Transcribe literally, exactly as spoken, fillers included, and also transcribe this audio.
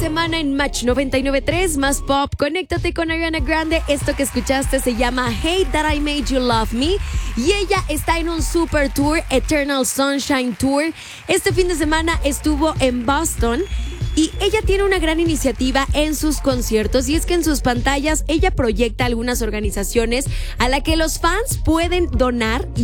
semana en Match noventa y nueve punto tres, más pop. Conéctate con Ariana Grande. Esto que escuchaste se llama Hate That I Made You Love Me. Y ella está en un super tour, Eternal Sunshine Tour. Este fin de semana estuvo en Boston. Y ella tiene una gran iniciativa en sus conciertos, y es que en sus pantallas ella proyecta algunas organizaciones a las que los fans pueden donar.